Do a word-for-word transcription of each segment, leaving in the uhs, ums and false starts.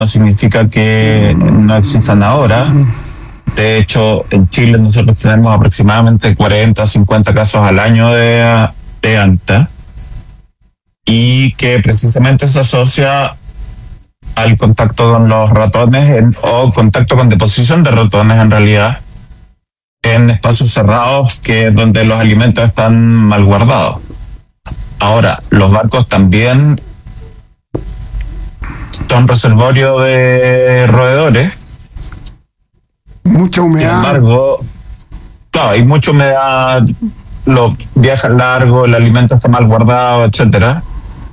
no significa que no existan ahora. De hecho, en Chile nosotros tenemos aproximadamente cuarenta, cincuenta casos al año de, de anta, y que precisamente se asocia al contacto con los ratones en, o contacto con deposición de ratones en realidad en espacios cerrados que donde los alimentos están mal guardados. Ahora, los barcos también son reservorio de roedores. Mucha humedad. Sin embargo, claro, hay mucha humedad, los viajes largos, el alimento está mal guardado, etcétera.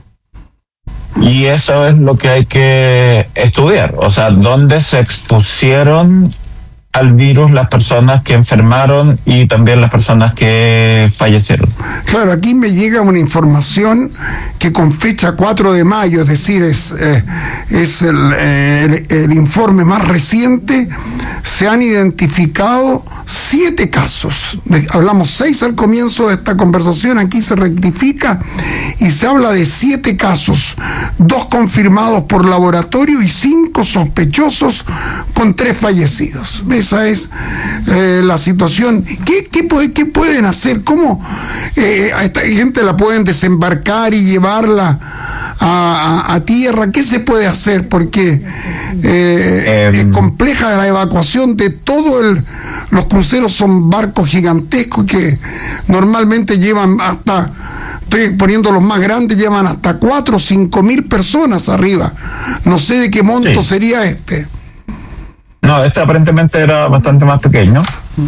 Y eso es lo que hay que estudiar, o sea, dónde se expusieron al virus las personas que enfermaron y también las personas que fallecieron. Claro, aquí me llega una información que con fecha cuatro de mayo, es decir, es, eh, es el, eh, el, el informe más reciente, se han identificado siete casos. De, hablamos seis al comienzo de esta conversación, aquí se rectifica y se habla de siete casos, dos confirmados por laboratorio y cinco sospechosos con tres fallecidos. Esa es eh, la situación. ¿Qué, qué, puede, ¿Qué pueden hacer? ¿Cómo eh, a esta gente la pueden desembarcar y llevarla a, a, a tierra? ¿Qué se puede hacer? Porque eh, eh, es compleja la evacuación de todo el... Los cruceros son barcos gigantescos que normalmente llevan hasta... Estoy poniendo los más grandes, llevan hasta cuatro o cinco mil personas arriba. No sé de qué monto sí. sería este. No, este aparentemente era bastante más pequeño.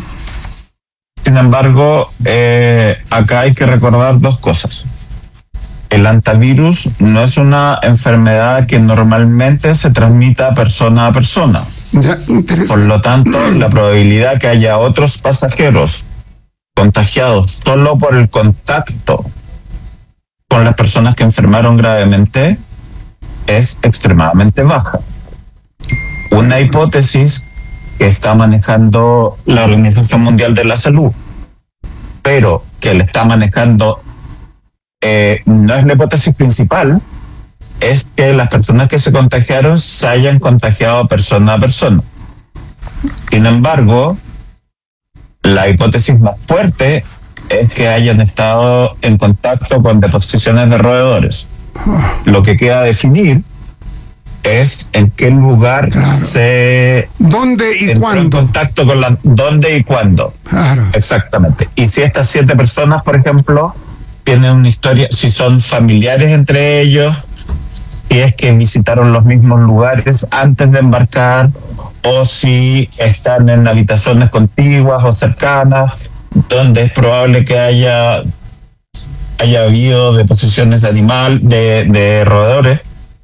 Sin embargo, eh, acá hay que recordar dos cosas. El hantavirus no es una enfermedad que normalmente se transmita persona a persona. Ya, por lo tanto, la probabilidad que haya otros pasajeros contagiados solo por el contacto con las personas que enfermaron gravemente es extremadamente baja. Una hipótesis que está manejando la Organización Mundial de la Salud, pero que le está manejando, eh, no es la hipótesis principal, es que las personas que se contagiaron se hayan contagiado persona a persona. Sin embargo, la hipótesis más fuerte es que hayan estado en contacto con deposiciones de roedores. Lo que queda definir es en qué lugar claro. se ¿Dónde y entró cuándo? en contacto con la dónde y cuándo. Claro. Exactamente. Y si estas siete personas, por ejemplo, tienen una historia, si son familiares entre ellos, si es que visitaron los mismos lugares antes de embarcar, o si están en habitaciones contiguas o cercanas, donde es probable que haya haya habido deposiciones de animal, de, de roedores.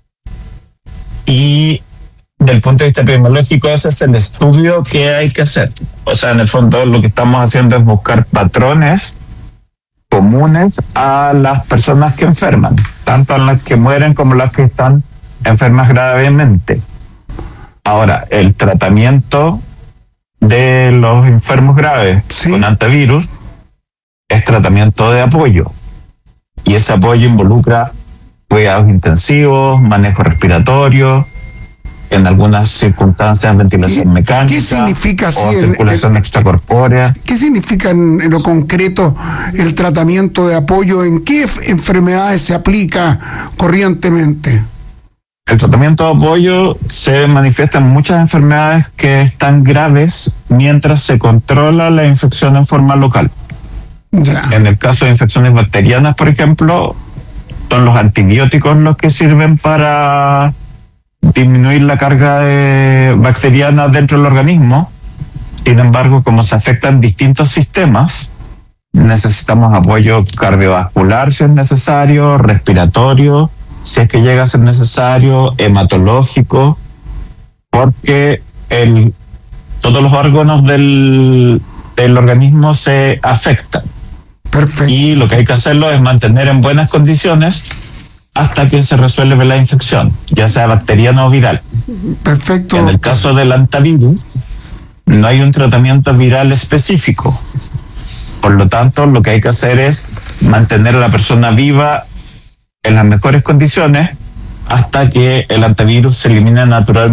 Y del punto de vista epidemiológico, ese es el estudio que hay que hacer. O sea, en el fondo lo que estamos haciendo es buscar patrones comunes a las personas que enferman, tanto a las que mueren como las que están enfermas gravemente. Ahora, el tratamiento de los enfermos graves sí. con hantavirus es tratamiento de apoyo, y ese apoyo involucra cuidados intensivos, manejo respiratorio, en algunas circunstancias ventilación ¿Qué, mecánica ¿qué significa o así circulación el, el, extracorpórea. ¿Qué significa en, en lo concreto el tratamiento de apoyo? ¿En qué enfermedades se aplica corrientemente? El tratamiento de apoyo se manifiesta en muchas enfermedades que están graves mientras se controla la infección en forma local. Ya. En el caso de infecciones bacterianas, por ejemplo, son los antibióticos los que sirven para disminuir la carga de bacteriana dentro del organismo. Sin embargo, como se afectan distintos sistemas, necesitamos apoyo cardiovascular si es necesario, respiratorio, si es que llega a ser necesario, hematológico, porque el, todos los órganos del, del organismo se afectan. Perfecto. Y lo que hay que hacerlo es mantener en buenas condiciones hasta que se resuelve la infección, ya sea bacteriana o viral. Perfecto. En el caso del hantavirus, no hay un tratamiento viral específico. Por lo tanto, lo que hay que hacer es mantener a la persona viva en las mejores condiciones hasta que el hantavirus se elimine naturalmente